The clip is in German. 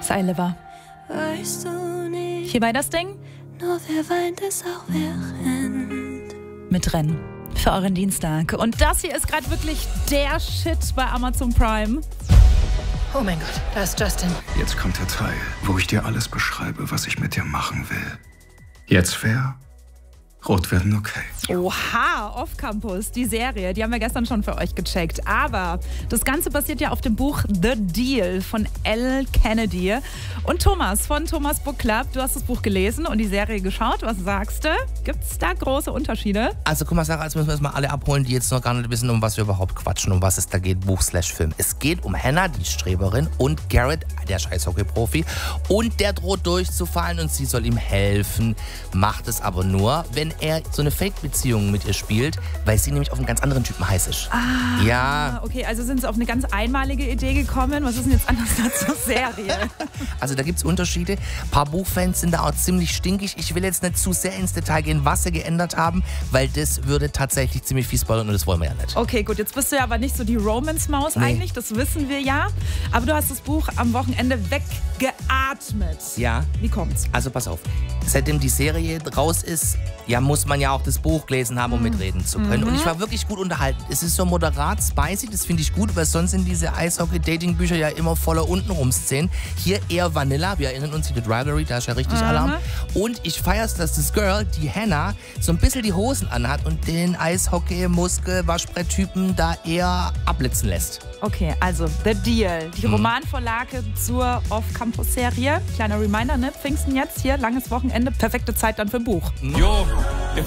Seiliver. Weißt du nicht, Hier bei das Ding? nur wer weint, ist auch während. Mit Rennen. Für euren Dienstag. Und das hier ist gerade wirklich der Shit bei Amazon Prime. Oh mein Gott, da ist Justin. Jetzt kommt der Teil, wo ich dir alles beschreibe, was ich mit dir machen will. Jetzt fair? Rot werden okay. Oha, Off-Campus, die Serie, die haben wir gestern schon für euch gecheckt. Aber das Ganze basiert ja auf dem Buch The Deal von L. Kennedy. Und Thomas von Thomas Book Club, du hast das Buch gelesen und die Serie geschaut. Was sagst du? Gibt es da große Unterschiede? Also guck mal, Sarah, jetzt müssen wir erstmal alle abholen, die jetzt noch gar nicht wissen, um was wir überhaupt quatschen, um was es da geht, Buch/Film. Es geht um Hannah, die Streberin, und Garrett, der Scheißhockey-Profi. Und der droht durchzufallen und sie soll ihm helfen. Macht es aber nur, wenn er so eine Fake-Beziehung mit ihr spielt, weil sie nämlich auf einen ganz anderen Typen heiß ist. Ja. Okay, also sind sie auf eine ganz einmalige Idee gekommen. Was ist denn jetzt anders zur Serie? Also da gibt es Unterschiede. Ein paar Buchfans sind da auch ziemlich stinkig. Ich will jetzt nicht zu sehr ins Detail gehen, was sie geändert haben, weil das würde tatsächlich ziemlich viel spoilern und das wollen wir ja nicht. Okay, gut, jetzt bist du ja aber nicht so die Romance-Maus eigentlich, das wissen wir ja. Aber du hast das Buch am Wochenende weggeatmet. Ja. Wie kommt's? Also pass auf, seitdem die Serie raus ist, ja, muss man ja auch das Buch gelesen haben, um mitreden zu können. Und ich war wirklich gut unterhalten. Es ist so moderat spicy, das finde ich gut, weil sonst sind diese Eishockey-Dating-Bücher ja immer voller Untenrum-Szenen. Hier eher Vanilla, wir erinnern uns, die Rivalry, da ist ja richtig Alarm. Und ich feier's, dass das Girl, die Hannah, so ein bisschen die Hosen anhat und den Eishockey-Muskel-Waschbrett-Typen da eher abblitzen lässt. Okay, also The Deal, die Romanvorlage zur Off-Campus-Serie. Kleiner Reminder, ne? Pfingsten jetzt hier, langes Wochenende, perfekte Zeit dann für ein Buch. Jo,